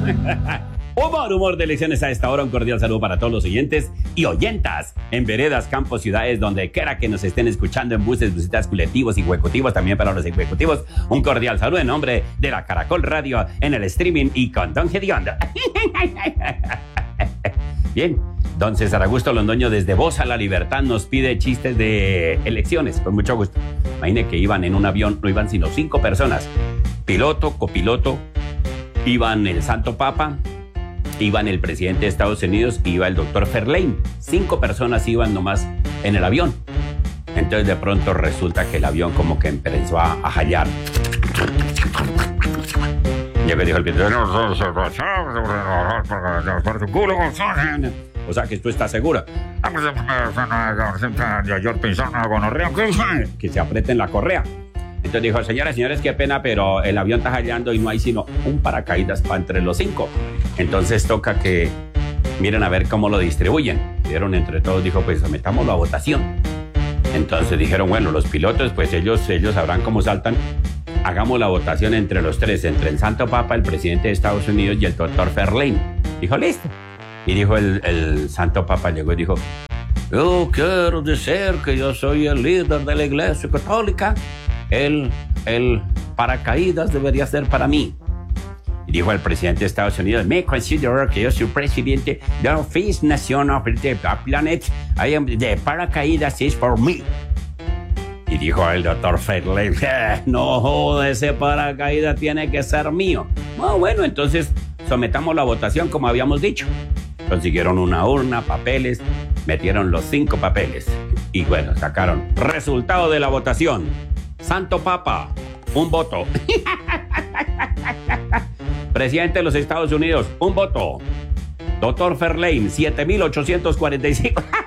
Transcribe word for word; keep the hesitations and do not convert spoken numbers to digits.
Humor, humor de elecciones a esta hora. Un cordial saludo para todos los oyentes y oyentas en veredas, campos, ciudades, donde quiera que nos estén escuchando, en buses, busitas, colectivos y ejecutivos, también para los ejecutivos. Un cordial saludo en nombre de la Caracol Radio en el streaming y con Don Gediondo. Bien, don César Augusto Londoño desde Voz a la Libertad nos pide chistes de elecciones, con mucho gusto. Imagine que iban en un avión, no iban sino cinco personas. Piloto, copiloto, iban el Santo Papa, iban el presidente de Estados Unidos, iba el doctor Verlaine. Cinco personas iban nomás en el avión. Entonces de pronto resulta que el avión como que empezó a, a jallar. Ya que dijo el piloto, o sea que tú estás seguro que se aprieten la correa. Entonces dijo, señoras y señores, qué pena, pero el avión está hallando y no hay sino un paracaídas para entre los cinco. Entonces toca que miren a ver cómo lo distribuyen. Dieron entre todos, dijo, pues sometamos la votación. Entonces dijeron, bueno, los pilotos, pues ellos, ellos sabrán cómo saltan. Hagamos la votación entre los tres, entre el Santo Papa, el presidente de Estados Unidos y el doctor Verlaine. Dijo, listo. Y dijo el, el Santo Papa, llegó y dijo, yo quiero decir que yo soy el líder de la Iglesia Católica. El, el paracaídas debería ser para mí. Y dijo el presidente de Estados Unidos, me considero que yo soy presidente de la First Nation of the Planet. I am, the paracaídas is for me. Y dijo el doctor Verlaine, no joda, ese paracaídas tiene que ser mío. Oh, bueno, entonces sometamos la votación como habíamos dicho. Consiguieron una urna, papeles, metieron los cinco papeles. Y bueno, sacaron resultado de la votación. Santo Papa, un voto. Presidente de los Estados Unidos, un voto. Doctor Verlaine, siete mil ochocientos cuarenta y cinco.